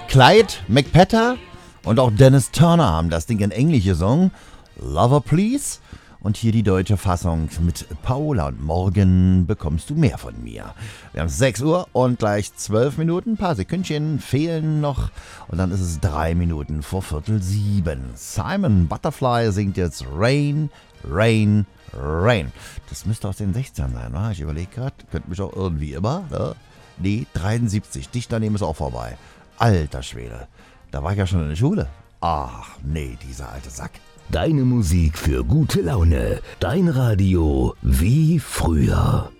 Clyde McPatter und auch Dennis Turner haben das Ding in Englisch gesungen. Lover Please. Und hier die deutsche Fassung mit Paula und morgen bekommst du mehr von mir. Wir haben 6 Uhr und gleich 12 Minuten. Ein paar Sekündchen fehlen noch. Und dann ist es 3 Minuten vor 6:45. Simon Butterfly singt jetzt Rain, Rain, Rain. Das müsste aus den 60ern sein, wa? Ich überlege gerade. Könnte mich auch irgendwie immer, ne? Nee, 73. Dicht daneben ist auch vorbei. Alter Schwede. Da war ich ja schon in der Schule. Ach, nee, dieser alte Sack. Deine Musik für gute Laune. Dein Radio wie früher.